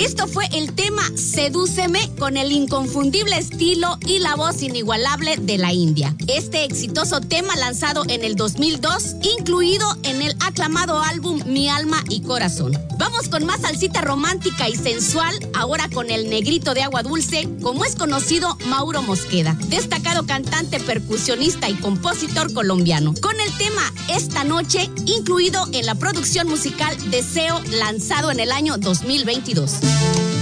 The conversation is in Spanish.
Esto fue el tema Sedúceme, con el inconfundible estilo y la voz inigualable de la India. Este exitoso tema, lanzado en el 2002, incluido en el aclamado álbum Mi Alma y Corazón. Vamos con más salsita romántica y sensual, ahora con el negrito de agua dulce, como es conocido, Mauro Mosqueda, destacado cantante, percusionista y compositor colombiano, con el tema Esta Noche, incluido en la producción musical Deseo, lanzado en el año 2022.